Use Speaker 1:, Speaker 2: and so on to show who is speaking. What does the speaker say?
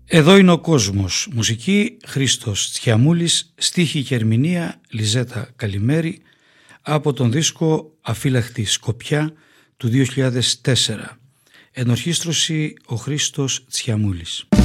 Speaker 1: Εδώ είναι ο κόσμος. Μουσική Χρήστος Τσιαμούλης, στίχη και ερμηνεία Λιζέτα Καλημέρη, από τον δίσκο Αφύλακτη Σκοπιά του 2004. Ενορχήστρωση ο Χρήστος Τσιαμούλης.